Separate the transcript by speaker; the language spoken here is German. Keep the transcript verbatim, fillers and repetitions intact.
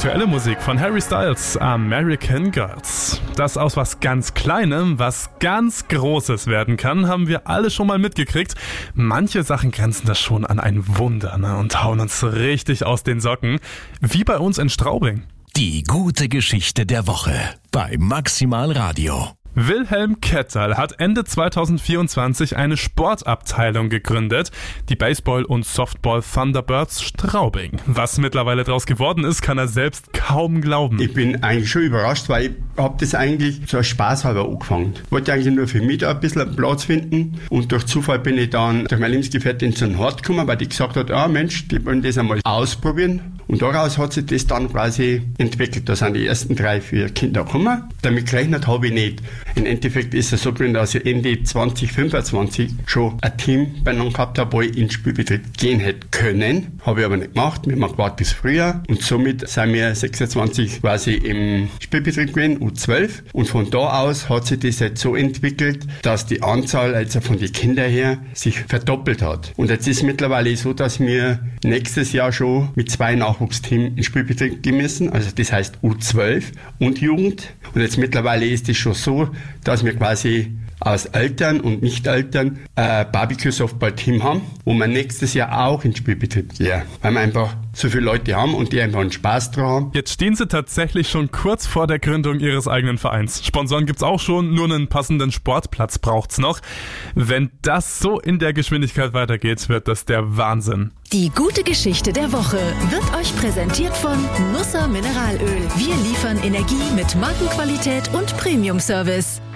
Speaker 1: Aktuelle Musik von Harry Styles, American Girls. Dass aus was ganz Kleinem was ganz Großes werden kann, haben wir alle schon mal mitgekriegt. Manche Sachen grenzen das schon an ein Wunder, ne, und hauen uns richtig aus den Socken. Wie bei uns in Straubing.
Speaker 2: Die gute Geschichte der Woche bei Maximal Radio.
Speaker 1: Wilhelm Ketterl hat Ende zweitausendvierundzwanzig eine Sportabteilung gegründet, die Baseball- und Softball Thunderbirds Straubing. Was mittlerweile daraus geworden ist, kann er selbst kaum glauben.
Speaker 3: Ich bin eigentlich schon überrascht, weil ich habe das eigentlich so als Spaß halber angefangen. Ich wollte eigentlich nur für mich da ein bisschen einen Platz finden und durch Zufall bin ich dann durch meine Lebensgefährtin zu einem Hort gekommen, weil die gesagt hat, ah Mensch, die wollen das einmal ausprobieren. Und daraus hat sich das dann quasi entwickelt. Da sind die ersten drei, vier Kinder gekommen. Damit gerechnet habe ich nicht. Im Endeffekt ist es so gewesen, dass ich Ende zwanzig fünfundzwanzig schon ein Team beieinander gehabt habe, wo ich in den Spielbetrieb gehen hätte können. Habe ich aber nicht gemacht. Wir haben gewartet bis früher. Und somit sind wir sechsundzwanzig quasi im Spielbetrieb gewesen, U zwölf. Und von da aus hat sich das jetzt so entwickelt, dass die Anzahl also von den Kindern her sich verdoppelt hat. Und jetzt ist es mittlerweile so, dass wir nächstes Jahr schon mit zwei Nachwuchsteams in den Spielbetrieb gehen müssen. Also das heißt U zwölf und Jugend. Und jetzt mittlerweile ist es schon so, dass wir quasi aus Eltern und Nicht-Eltern ein Barbecue-Softball-Team haben, wo wir nächstes Jahr auch in den Spielbetrieb gehen, weil wir einfach so viele Leute haben und die einfach einen Spaß dran haben.
Speaker 1: Jetzt stehen sie tatsächlich schon kurz vor der Gründung ihres eigenen Vereins. Sponsoren gibt's auch schon, nur einen passenden Sportplatz braucht's noch. Wenn das so in der Geschwindigkeit weitergeht, wird das der Wahnsinn.
Speaker 4: Die gute Geschichte der Woche wird euch präsentiert von Nusser Mineralöl. Wir liefern Energie mit Markenqualität und Premium-Service.